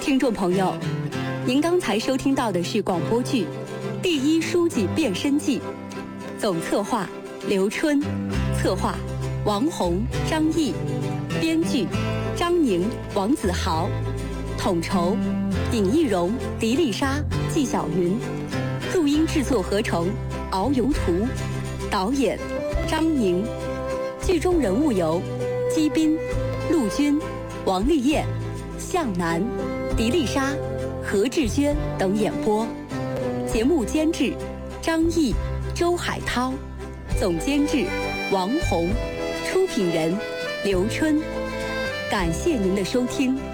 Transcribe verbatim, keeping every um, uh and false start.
听众朋友，您刚才收听到的是广播剧《第一书记变身记》，总策划刘春，策划王红、张毅，编剧张宁、王子豪，统筹尹艺荣、狄丽莎、纪晓云，录音制作合成敖游图，导演张宁。剧中人物有姬斌、陆军、王丽燕、向南、狄丽莎、何志娟等演播。节目监制张毅、周海涛，总监制王红，出品人刘春。感谢您的收听。